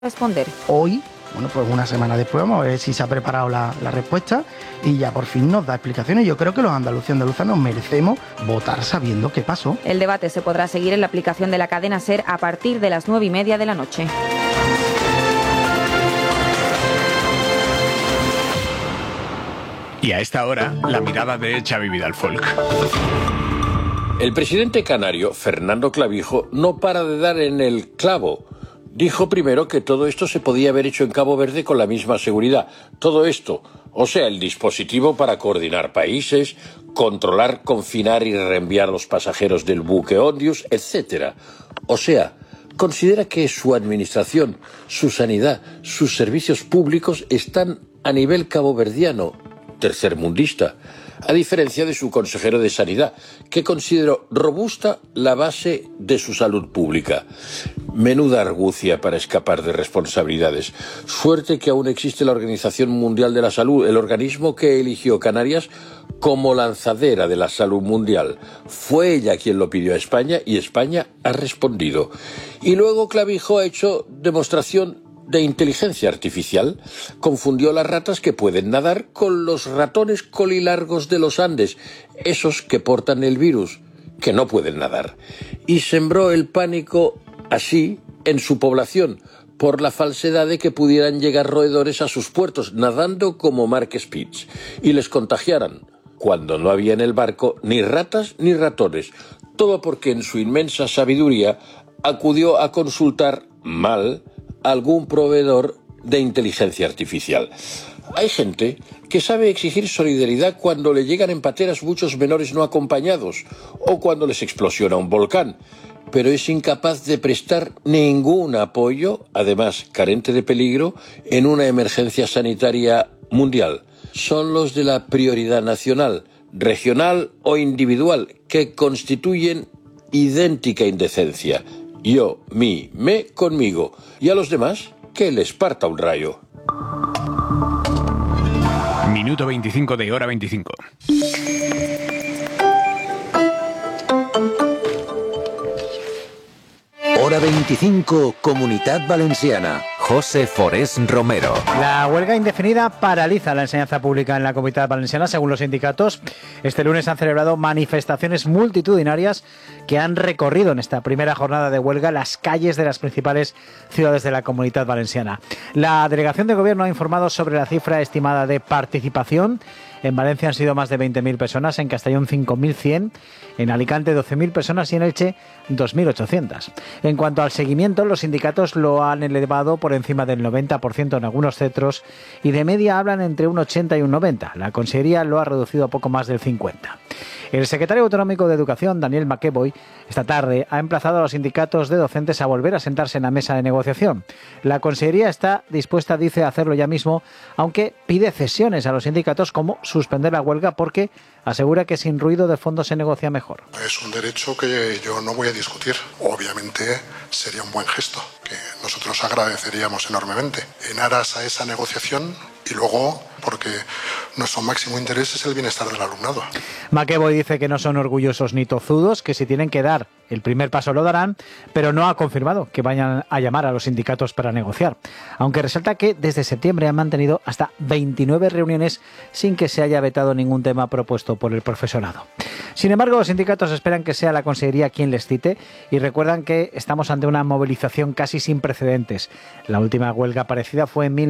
responder. Hoy, bueno, pues una semana después vamos a ver si se ha preparado la respuesta y ya por fin nos da explicaciones. Yo creo que los andaluces y andaluzas nos merecemos votar sabiendo qué pasó. El debate se podrá seguir en la aplicación de la cadena SER a partir de las 9:30 de la noche. Y a esta hora, la mirada de Xavi Vidal-Folk. El presidente canario, Fernando Clavijo, no para de dar en el clavo. Dijo primero que todo esto se podía haber hecho en Cabo Verde con la misma seguridad. Todo esto, o sea, el dispositivo para coordinar países, controlar, confinar y reenviar a los pasajeros del buque Ondius, etc. O sea, considera que su administración, su sanidad, sus servicios públicos están a nivel caboverdiano, tercermundista, a diferencia de su consejero de Sanidad, que consideró robusta la base de su salud pública. Menuda argucia para escapar de responsabilidades. Suerte que aún existe la Organización Mundial de la Salud, el organismo que eligió Canarias como lanzadera de la salud mundial. Fue ella quien lo pidió a España y España ha respondido. Y luego Clavijo ha hecho demostración de inteligencia artificial. Confundió las ratas que pueden nadar con los ratones colilargos de los Andes, esos que portan el virus, que no pueden nadar. Y sembró el pánico así en su población, por la falsedad de que pudieran llegar roedores a sus puertos, nadando como Mark Spitz, y les contagiaran, cuando no había en el barco ni ratas ni ratones. Todo porque en su inmensa sabiduría acudió a consultar mal algún proveedor de inteligencia artificial. Hay gente que sabe exigir solidaridad cuando le llegan en pateras muchos menores no acompañados o cuando les explosiona un volcán, pero es incapaz de prestar ningún apoyo, además carente de peligro, en una emergencia sanitaria mundial. Son los de la prioridad nacional, regional o individual, que constituyen idéntica indecencia. Yo, mí, me, conmigo. Y a los demás, que les parta un rayo. Minuto 25 de hora 25. Hora 25, Comunitat Valenciana. José Forés Romero. La huelga indefinida paraliza la enseñanza pública en la Comunidad Valenciana, según los sindicatos. Este lunes han celebrado manifestaciones multitudinarias que han recorrido en esta primera jornada de huelga las calles de las principales ciudades de la Comunidad Valenciana. La delegación de gobierno ha informado sobre la cifra estimada de participación. En Valencia han sido más de 20.000 personas, en Castellón 5.100, en Alicante 12.000 personas y en Elche 2.800. En cuanto al seguimiento, los sindicatos lo han elevado por encima del 90% en algunos centros y de media hablan entre un 80 y un 90. La Consellería lo ha reducido a poco más del 50. El secretario autonómico de Educación, Daniel McEvoy, esta tarde ha emplazado a los sindicatos de docentes a volver a sentarse en la mesa de negociación. La Consellería está dispuesta, dice, a hacerlo ya mismo, aunque pide cesiones a los sindicatos como suspender la huelga porque asegura que sin ruido de fondo se negocia mejor. Es un derecho que yo no voy a discutir. Obviamente sería un buen gesto que nosotros agradeceríamos enormemente en aras a esa negociación y luego porque nuestro máximo interés es el bienestar del alumnado. McEvoy dice que no son orgullosos ni tozudos, que si tienen que dar el primer paso lo darán, pero no ha confirmado que vayan a llamar a los sindicatos para negociar. Aunque resalta que desde septiembre han mantenido hasta 29 reuniones sin que se haya vetado ningún tema propuesto por el profesorado. Sin embargo, los sindicatos esperan que sea la Consellería quien les cite y recuerdan que estamos ante una movilización casi sin precedentes. La última huelga parecida fue en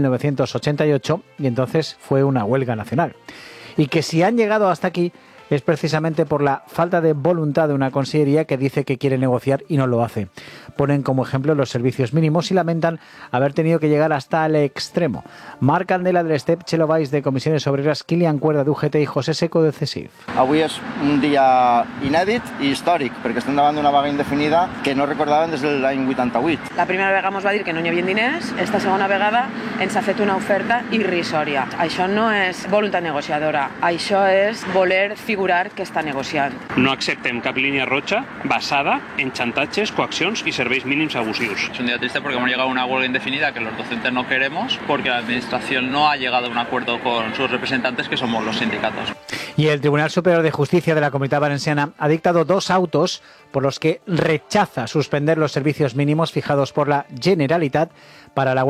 1988 y entonces fue una huelga nacional. Y que si han llegado hasta aquí es precisamente por la falta de voluntad de una consellería que dice que quiere negociar y no lo hace. Ponen como ejemplo los servicios mínimos y lamentan haber tenido que llegar hasta el extremo. Marc Candela del STEP, Chelo Valls de Comissiones Obreras, Kilian Cuerda d'UGT i José Seco de CESIF. Avui és un dia inèdit i històric, perquè estem davant d'una vaga indefinida que no recordaven des de l'any 88. La primera vegada ens va dir que no hi havia diners, esta segona vegada ens ha fet una oferta irrisòria. Això no és voluntat negociadora, això és voler figurar que està negociant. No acceptem cap línia roja basada en xantatges, coaccions y servicios mínimos abusivos. Es un día triste porque hemos llegado a una huelga indefinida que los docentes no queremos porque la administración no ha llegado a un acuerdo con sus representantes, que somos los sindicatos. Y el Tribunal Superior de Justicia de la Comunitat Valenciana ha dictado 2 autos por los que rechaza suspender los servicios mínimos fijados por la Generalitat para la